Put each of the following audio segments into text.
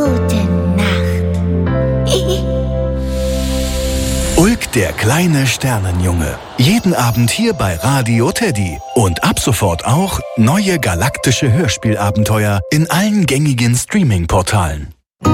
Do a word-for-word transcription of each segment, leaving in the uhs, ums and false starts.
Gute Nacht. Ulk, der kleine Sternenjunge. Jeden Abend hier bei Radio Teddy. Und ab sofort auch neue galaktische Hörspielabenteuer in allen gängigen Streaming-Portalen.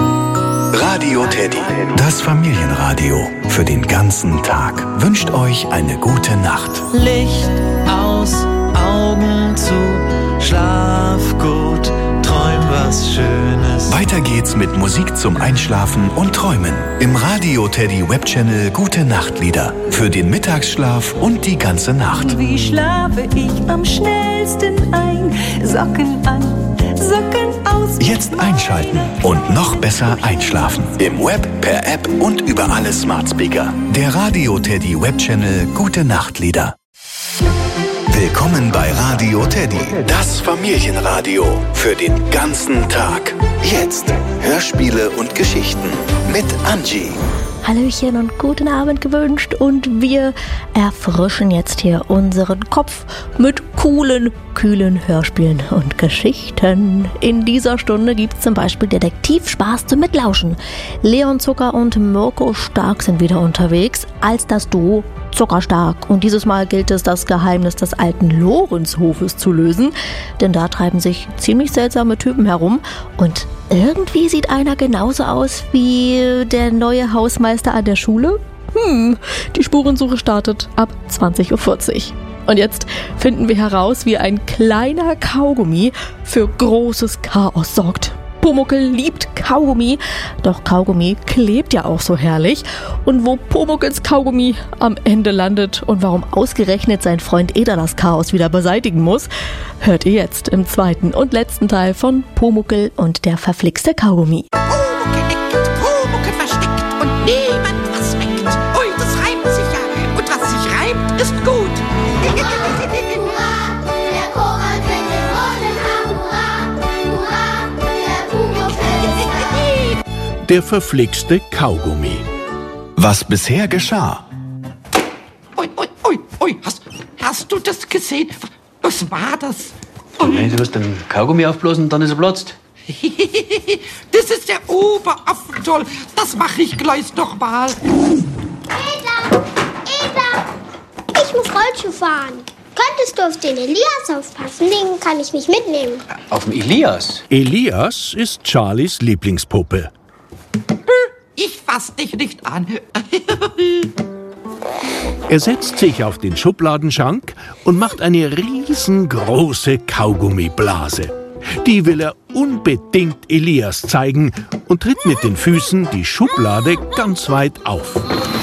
Radio Teddy, das Familienradio für den ganzen Tag, wünscht euch eine gute Nacht. Licht aus, Augen zu, schlaf gut, träum was Schönes. Weiter geht's mit Musik zum Einschlafen und Träumen im Radio Teddy Webchannel Gute Nachtlieder für den Mittagsschlaf und die ganze Nacht. Wie schlafe ich am schnellsten ein? Socken an, Socken aus. Jetzt einschalten und noch besser einschlafen. Im Web, per App und über alle Smart Speaker. Der Radio Teddy Webchannel Gute Nachtlieder. Willkommen bei Radio Teddy, das Familienradio für den ganzen Tag. Jetzt Hörspiele und Geschichten mit Angie. Hallöchen und guten Abend gewünscht und wir erfrischen jetzt hier unseren Kopf mit coolen, kühlen Hörspielen und Geschichten. In dieser Stunde gibt es zum Beispiel Detektivspaß zum Mitlauschen. Leon Zucker und Mirko Stark sind wieder unterwegs als das Duo Zuckerstark. Und dieses Mal gilt es, das Geheimnis des alten Lorenzhofes zu lösen, denn da treiben sich ziemlich seltsame Typen herum und irgendwie sieht einer genauso aus wie der neue Hausmeister an der Schule. Hm, die Spurensuche startet ab zwanzig Uhr vierzig. Und jetzt finden wir heraus, wie ein kleiner Kaugummi für großes Chaos sorgt. Pumuckl liebt Kaugummi, doch Kaugummi klebt ja auch so herrlich. Und wo Pumuckls Kaugummi am Ende landet und warum ausgerechnet sein Freund Eder das Chaos wieder beseitigen muss, hört ihr jetzt im zweiten und letzten Teil von Pumuckl und der verflixte Kaugummi. Pumuckl nickt, Pumuckl versteckt und niemand was weckt. Ui, das reimt sich ja und was sich reimt, ist gut. Der verflixte Kaugummi. Was bisher geschah. Ui, ui, ui, ui, hast, hast du das gesehen? Was war das? Nein, du hast den Kaugummi aufblasen und dann ist er platzt. Das ist der Oberaffentoll. Das mache ich gleich noch mal. Eda, Eda, ich muss Rollschuh fahren. Könntest du auf den Elias aufpassen? Den kann ich mich mitnehmen. Auf den Elias? Elias ist Charlies Lieblingspuppe. Ich fass dich nicht an. Er setzt sich auf den Schubladenschrank und macht eine riesengroße Kaugummiblase. Die will er unbedingt Elias zeigen und tritt mit den Füßen die Schublade ganz weit auf.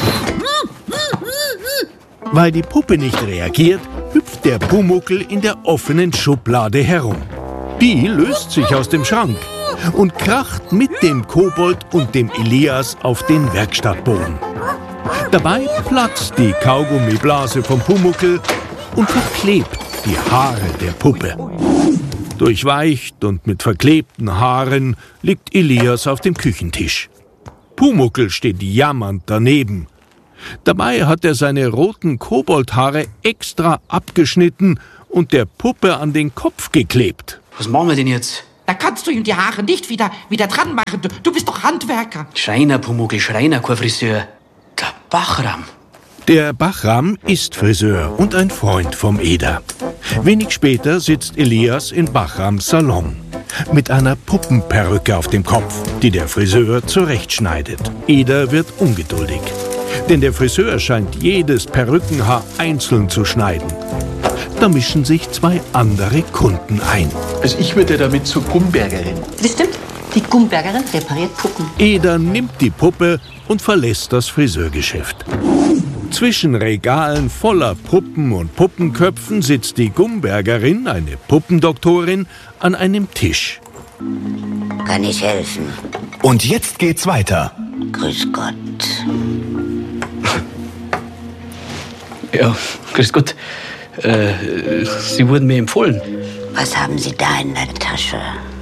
Weil die Puppe nicht reagiert, hüpft der Pumuckl in der offenen Schublade herum. Die löst sich aus dem Schrank und kracht mit dem Kobold und dem Elias auf den Werkstattboden. Dabei platzt die Kaugummiblase vom Pumuckl und verklebt die Haare der Puppe. Durchweicht und mit verklebten Haaren liegt Elias auf dem Küchentisch. Pumuckl steht jammernd daneben. Dabei hat er seine roten Koboldhaare extra abgeschnitten und der Puppe an den Kopf geklebt. Was machen wir denn jetzt? Da kannst du ihm die Haare nicht wieder, wieder dran machen. Du, du bist doch Handwerker. Schreiner, Pumuckl, Schreiner, kein Friseur. Der Bachram. Der Bachram ist Friseur und ein Freund vom Eder. Wenig später sitzt Elias in Bachrams Salon mit einer Puppenperücke auf dem Kopf, die der Friseur zurechtschneidet. Eder wird ungeduldig, denn der Friseur scheint jedes Perückenhaar einzeln zu schneiden. Da mischen sich zwei andere Kunden ein. Also ich würde damit zur Gumbergerin. Das stimmt. Die Gumbergerin repariert Puppen. Eder nimmt die Puppe und verlässt das Friseurgeschäft. Zwischen Regalen voller Puppen und Puppenköpfen sitzt die Gumbergerin, eine Puppendoktorin, an einem Tisch. Kann ich helfen? Und jetzt geht's weiter. Grüß Gott. Ja, grüß Gott. Äh, Sie wurden mir empfohlen. Was haben Sie da in der Tasche?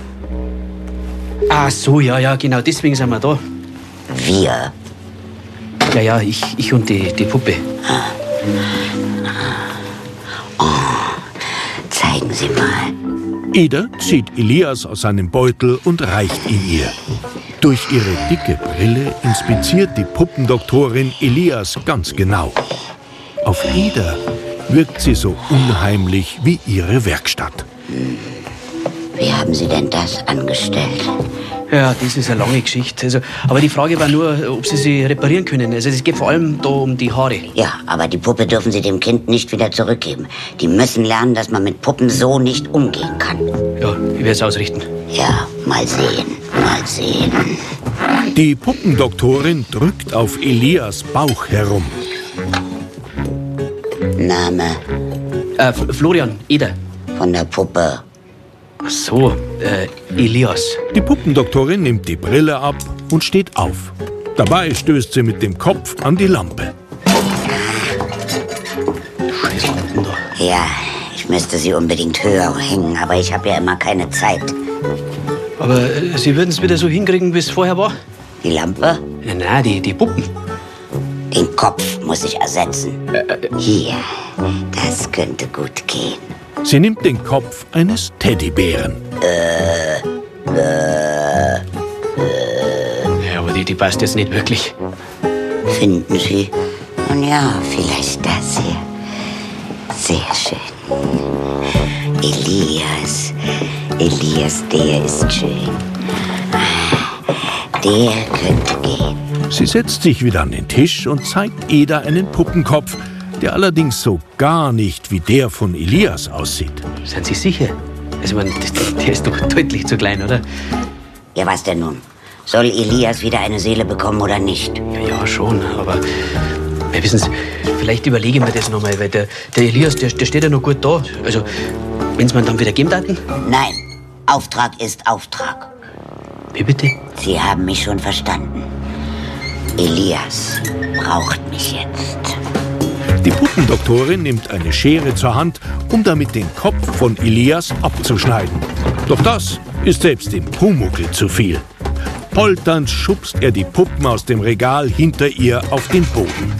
Ach so, ja, ja, genau, deswegen sind wir da. Wir? Ja, ja, ich, ich und die, die Puppe. Oh, zeigen Sie mal. Eder zieht Elias aus seinem Beutel und reicht ihn ihr. Durch ihre dicke Brille inspiziert die Puppendoktorin Elias ganz genau. Auf Eda wirkt sie so unheimlich wie ihre Werkstatt. Wie haben Sie denn das angestellt? Ja, das ist eine lange Geschichte. Also, aber die Frage war nur, ob Sie sie reparieren können. Also es geht vor allem da um die Haare. Ja, aber die Puppe dürfen Sie dem Kind nicht wieder zurückgeben. Die müssen lernen, dass man mit Puppen so nicht umgehen kann. Ja, ich werde es ausrichten. Ja, mal sehen, mal sehen. Die Puppendoktorin drückt auf Elias Bauch herum. Name? Äh, Florian, Eder. Von der Puppe. Ach so, äh, Elias. Die Puppendoktorin nimmt die Brille ab und steht auf. Dabei stößt sie mit dem Kopf an die Lampe. Scheiß Lampen da. Ja, ich müsste sie unbedingt höher hängen, aber ich habe ja immer keine Zeit. Aber äh, Sie würden es wieder so hinkriegen, wie es vorher war? Die Lampe? Ja, nein, die, die Puppen. Den Kopf muss ich ersetzen. Hier, das könnte gut gehen. Sie nimmt den Kopf eines Teddybären. Äh, äh, äh. Ja, aber die, die passt jetzt nicht wirklich. Finden Sie? Nun ja, vielleicht das hier. Sehr schön. Elias. Elias, der ist schön. Der könnte gehen. Sie setzt sich wieder an den Tisch und zeigt Eda einen Puppenkopf, der allerdings so gar nicht wie der von Elias aussieht. Sind Sie sicher? Also, man, der ist doch deutlich zu klein, oder? Ja, was denn nun? Soll Elias wieder eine Seele bekommen oder nicht? Ja, ja schon, aber ja, wissen Sie, vielleicht überlege ich mir das nochmal, weil der, der Elias, der, der steht ja noch gut da. Also, wenn Sie mir dann wieder geben daten? Nein, Auftrag ist Auftrag. Wie bitte? Sie haben mich schon verstanden. Elias braucht mich jetzt. Die Puppendoktorin nimmt eine Schere zur Hand, um damit den Kopf von Elias abzuschneiden. Doch das ist selbst dem Pumuckl zu viel. Polternd schubst er die Puppen aus dem Regal hinter ihr auf den Boden.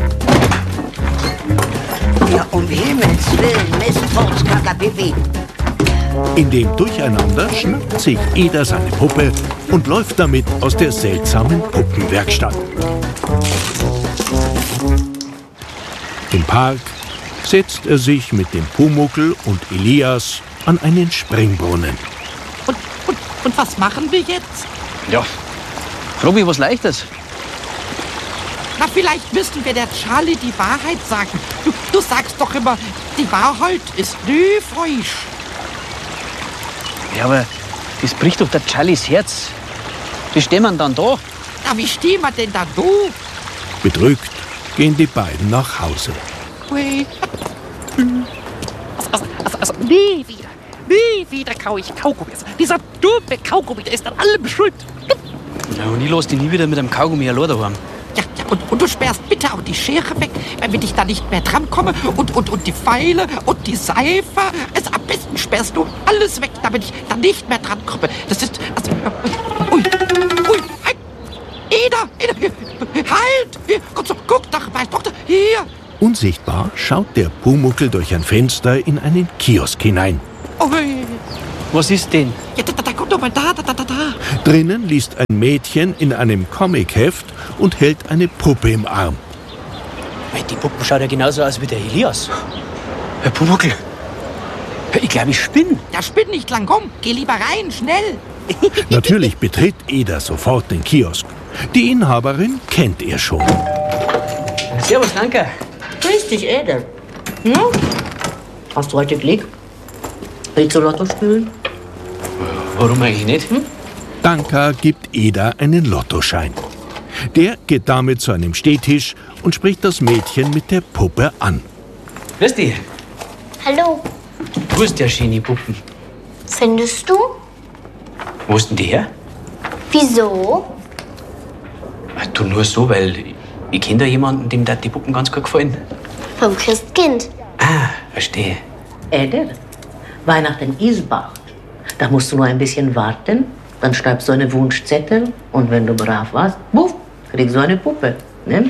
Ja, um Himmels Willen, Mistfurz, Kakapipi. In dem Durcheinander schnappt sich Eda seine Puppe und läuft damit aus der seltsamen Puppenwerkstatt. Im Park setzt er sich mit dem Pumuckl und Elias an einen Springbrunnen. Und, und, und was machen wir jetzt? Ja, frag mich was Leichtes. Na, vielleicht müssten wir der Charlie die Wahrheit sagen. Du, du sagst doch immer, die Wahrheit ist nie falsch. Ja, aber das bricht doch der Charlies Herz. Wie stehen wir dann da? Na, wie stehen wir denn da du? Bedrückt gehen die beiden nach Hause. Ui. Also, also, also, nie wieder, nie wieder kau ich Kaugummis. Dieser dumme Kaugummi, der ist an allem schuld. Ja, und ich lass dich nie wieder mit einem Kaugummi allein daheim. Ja, ja, und, und du sperrst bitte auch die Schere weg, damit ich da nicht mehr drankomme. Und, und, und die Pfeile und die Seife. Also, am besten sperrst du alles weg, damit ich da nicht mehr drankomme. Das ist... Also, ui, ui, halt! Eda, Eda, hier, halt! Hier, guck, guck doch, meine Tochter, hier! Unsichtbar schaut der Pumuckl durch ein Fenster in einen Kiosk hinein. Ui. Was ist denn? Ja, da, da, guck doch mal da, da, da, da, da. Drinnen liest ein Mädchen in einem Comicheft und hält eine Puppe im Arm. Die Puppe schaut ja genauso aus wie der Elias. Herr Pumuckl, ich glaube, ich spinne. Ja, spinn nicht lang rum. Geh lieber rein, schnell. Natürlich betritt Eda sofort den Kiosk. Die Inhaberin kennt er schon. Servus, danke. Grüß dich, Ede. Hm? Hast du heute Glück? Willst du Lotto spielen? Warum eigentlich nicht? Hm? Danka gibt Eda einen Lottoschein. Der geht damit zu einem Stehtisch und spricht das Mädchen mit der Puppe an. Grüß dich. Hallo. Du hast ja schöne Puppen. Findest du? Wo ist denn die her? Wieso? Ach, du nur so, weil ich, ich kenne da jemanden, dem da die Puppen ganz gut gefallen. Vom Christkind. Ah, verstehe. Ede, Weihnachten ist bald. Da musst du nur ein bisschen warten, dann schreibst du einen Wunschzettel und wenn du brav warst, buff, kriegst du eine Puppe. Ne?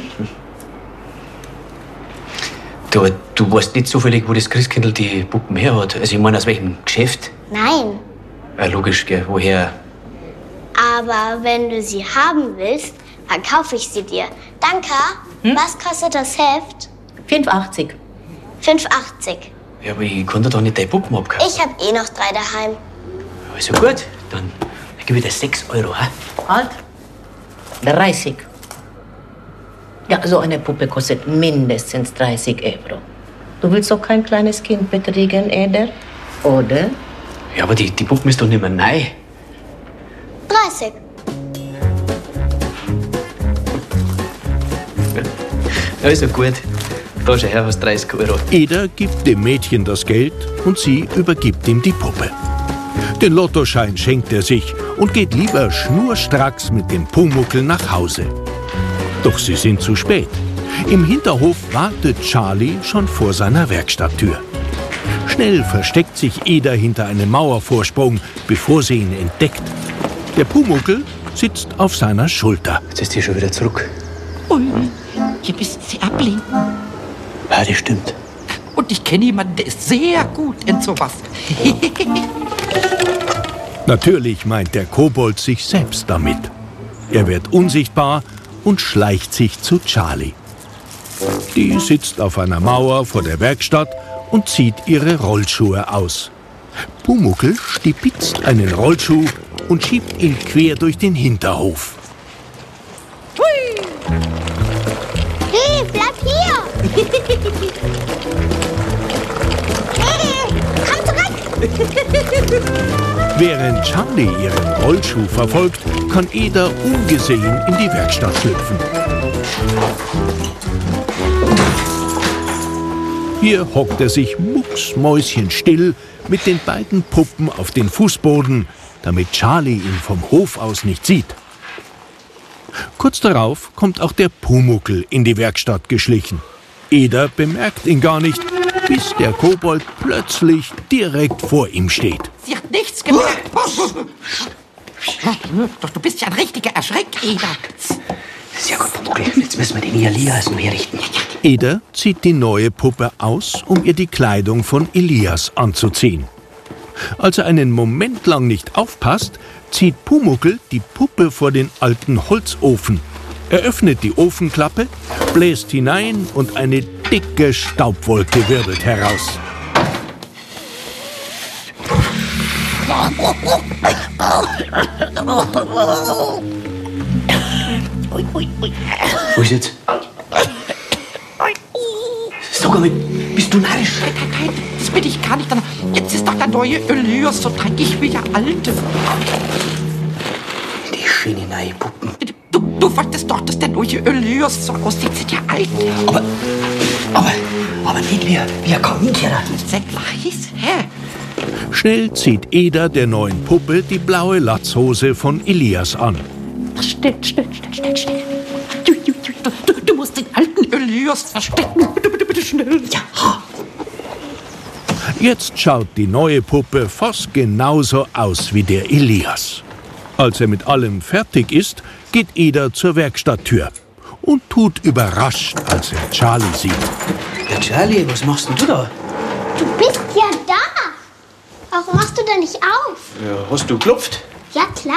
Du, du weißt nicht zufällig, wo das Christkindl die Puppen her hat. Also ich meine, aus welchem Geschäft? Nein. Ja, logisch, gell. Woher? Aber wenn du sie haben willst, verkaufe ich sie dir. Danke. Hm? Was kostet das Heft? fünf achtzig. fünf achtzig. Ja, aber ich kann dir doch nicht deine Puppen abkaufen. Ich hab eh noch drei daheim. Also gut, dann gebe ich dir sechs Euro. He? Halt. dreißig. Ja, so eine Puppe kostet mindestens dreißig Euro. Du willst doch kein kleines Kind betrügen, Eder? Oder? Ja, aber die, die Puppen ist doch nicht mehr neu. dreißig. Also gut, da schau her, was dreißig Euro. Eder gibt dem Mädchen das Geld und sie übergibt ihm die Puppe. Den Lottoschein schenkt er sich und geht lieber schnurstracks mit dem Pumuckl nach Hause. Doch sie sind zu spät. Im Hinterhof wartet Charlie schon vor seiner Werkstatttür. Schnell versteckt sich Eder hinter einem Mauervorsprung, bevor sie ihn entdeckt. Der Pumuckl sitzt auf seiner Schulter. Jetzt ist sie schon wieder zurück. Ui, hier müssen Sie ablenken. Ja, das stimmt. Und ich kenne jemanden, der ist sehr gut in sowas. Natürlich meint der Kobold sich selbst damit. Er wird unsichtbar und schleicht sich zu Charlie. Die sitzt auf einer Mauer vor der Werkstatt und zieht ihre Rollschuhe aus. Pumuckl stibitzt einen Rollschuh und schiebt ihn quer durch den Hinterhof. Hui. Hey, bleib hier! Hey, komm zurück! Während Charlie ihren Rollschuh verfolgt, kann Eder ungesehen in die Werkstatt schlüpfen. Hier hockt er sich mucksmäuschenstill mit den beiden Puppen auf den Fußboden, damit Charlie ihn vom Hof aus nicht sieht. Kurz darauf kommt auch der Pumuckl in die Werkstatt geschlichen. Eder bemerkt ihn gar nicht, bis der Kobold plötzlich direkt vor ihm steht. Sie hat nichts gemerkt. Doch du bist ja ein richtiger Erschreck, Eder. Sehr gut, Pumuckl. Jetzt müssen wir den Elias neu richten. Eder zieht die neue Puppe aus, um ihr die Kleidung von Elias anzuziehen. Als er einen Moment lang nicht aufpasst, zieht Pumuckl die Puppe vor den alten Holzofen. Er öffnet die Ofenklappe, bläst hinein und eine dicke Staubwolke wirbelt heraus. Wo ist jetzt? Sag mal, bist du narrisch? Nein, nein, nein, das bin ich gar nicht. Jetzt ist doch der neue Elias so dreckig wie der alte. Die schöne neue Puppen. Du, du wolltest doch, dass der neue Elias so aussieht wie der alte. Aber, aber, aber nicht wie, wie ein Kaminkehrer. Sehr gleich, hä? Schnell zieht Eder der neuen Puppe die blaue Latzhose von Elias an. Schnell, schnell, schnell, schnell, schnell. Du, du, du, du, du musst den alten Elias verstecken. Bitte, bitte, bitte, schnell. Ja. Jetzt schaut die neue Puppe fast genauso aus wie der Elias. Als er mit allem fertig ist, geht Eder zur Werkstatttür und tut überrascht, als er Charlie sieht. Ja, Charlie, was machst denn du da? Du bist ja da. Warum machst du da nicht auf? Ja, hast du geklopft? Ja, klar.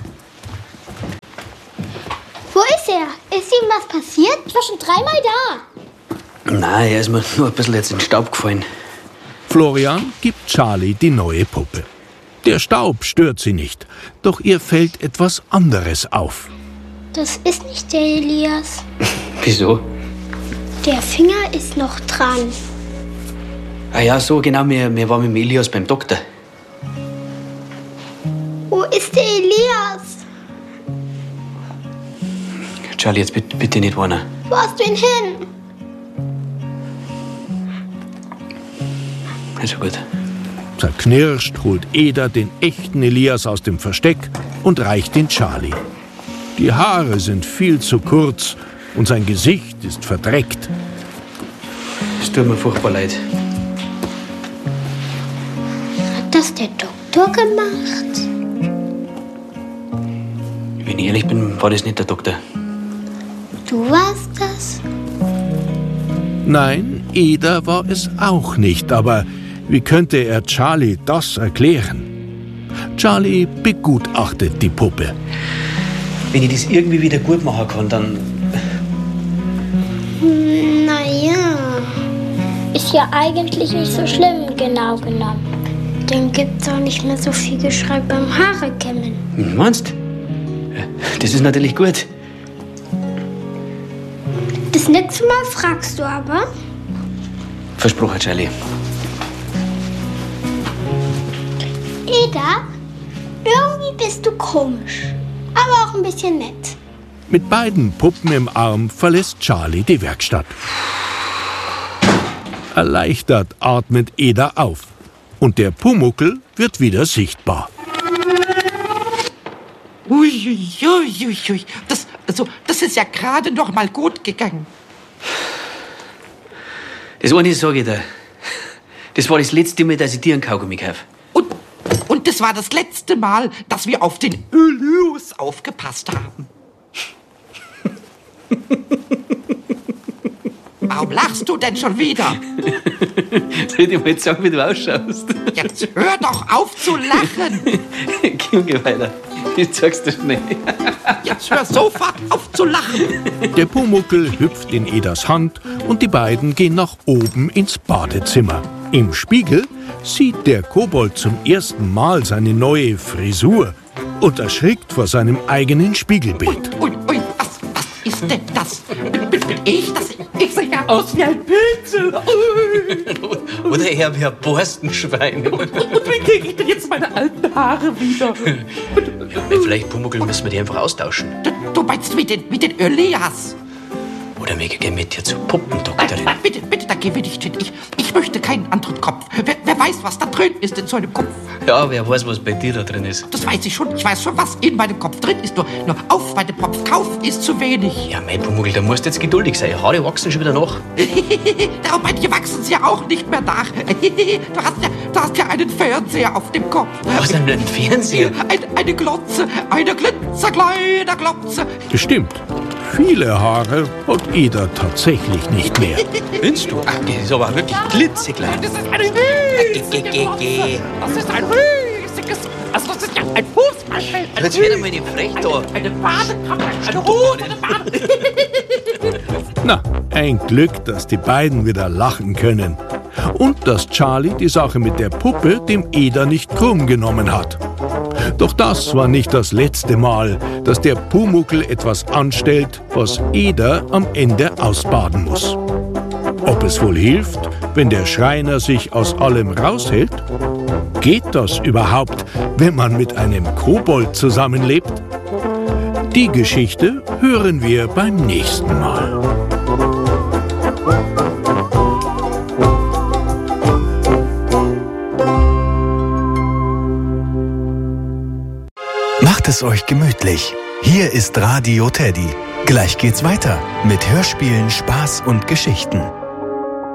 Wo ist er? Ist ihm was passiert? Ich war schon dreimal da. Nein, er ist mir nur ein bisschen jetzt in den Staub gefallen. Florian gibt Charlie die neue Puppe. Der Staub stört sie nicht, doch ihr fällt etwas anderes auf. Das ist nicht der Elias. Wieso? Der Finger ist noch dran. Ah ja, so genau, wir, wir waren mit dem Elias beim Doktor. Wo ist der Elias? Charlie, jetzt bitte, bitte nicht weinen. Wo hast du ihn hin? Also gut. Zerknirscht holt Eder den echten Elias aus dem Versteck und reicht ihn Charlie. Die Haare sind viel zu kurz und sein Gesicht ist verdreckt. Es tut mir furchtbar leid. Hat das der Doktor gemacht? Wenn ich ehrlich bin, war das nicht der Doktor. Du warst das? Nein, Eder war es auch nicht, aber wie könnte er Charlie das erklären? Charlie begutachtet die Puppe. Wenn ich das irgendwie wieder gut machen kann, dann... Naja, ist ja eigentlich nicht so schlimm, genau genommen. Dann gibt's auch nicht mehr so viel Geschrei beim Haarekämmen. Meinst? Das ist natürlich gut. Das nächste Mal fragst du aber. Versprochen, Charlie. Eda, irgendwie bist du komisch, aber auch ein bisschen nett. Mit beiden Puppen im Arm verlässt Charlie die Werkstatt. Erleichtert atmet Eda auf. Und der Pumuckl wird wieder sichtbar. Uiuiuiui, das, also, das ist ja gerade noch mal gut gegangen. Das eine sage ich dir. Das war das letzte Mal, dass ich dir einen Kaugummi kaufe. Und, und das war das letzte Mal, dass wir auf den Elias aufgepasst haben. Warum lachst du denn schon wieder? Soll ich dir mal jetzt sagen, wie du ausschaust? Jetzt hör doch auf zu lachen. Geh weiter. Ich zeig's dir schnell. Jetzt hör sofort auf zu lachen. Der Pumuckl hüpft in Edas Hand und die beiden gehen nach oben ins Badezimmer. Im Spiegel sieht der Kobold zum ersten Mal seine neue Frisur und erschrickt vor seinem eigenen Spiegelbild. Ui, ui, was, was ist denn das? Bin, bin, bin ich das? Ich sehe ja aus wie ein Pilzel. Oder eher wie ein Borstenschwein. Und, und wie kriege ich denn jetzt meine alten Haare wieder? Ja, vielleicht, Pumuckl, müssen wir die einfach austauschen. Du, du meinst mit den, mit den Elias? Oder wir gehen mit dir zur Puppendoktorin. Nein, nein, bitte, bitte, da gehen wir nicht hin. Ich, ich möchte keinen anderen Kopf. Wer, wer weiß, was da drin ist in so einem Kopf? Ja, wer weiß, was bei dir da drin ist. Das weiß ich schon. Ich weiß schon, was in meinem Kopf drin ist. Nur, nur auf meinem Kopf kaufen ist zu wenig. Ja, mein Pumuckl, da musst du jetzt geduldig sein. Haare wachsen schon wieder nach. Darum, manche wachsen sie ja auch nicht mehr nach. Du hast ja, du hast ja einen Fernseher auf dem Kopf. Was denn ein Fernseher? Ein, eine Glotze, eine glitzerkleine Glotze. Bestimmt. Viele Haare hat Eda tatsächlich nicht mehr. Findest du? Ach, die ist aber wirklich klitzeklein. Das ist eine riesige Glotze. Das ist ein riesiges... Also das ist ja ein Fußballfeld. Jetzt wird einmal die Frech da. Eine Badekammer, eine Hose, eine Bade... Na, ein Glück, dass die beiden wieder lachen können. Und dass Charlie die Sache mit der Puppe dem Eda nicht krumm genommen hat. Doch das war nicht das letzte Mal, dass der Pumuckl etwas anstellt, was Eda am Ende ausbaden muss. Ob es wohl hilft, wenn der Schreiner sich aus allem raushält? Geht das überhaupt, wenn man mit einem Kobold zusammenlebt? Die Geschichte hören wir beim nächsten Mal. Macht es euch gemütlich. Hier ist Radio Teddy. Gleich geht's weiter mit Hörspielen, Spaß und Geschichten.